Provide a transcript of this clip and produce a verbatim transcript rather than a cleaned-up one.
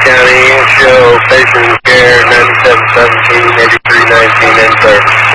County, show patient care ninety-seven seventeen, eighty-three nineteen, and sir.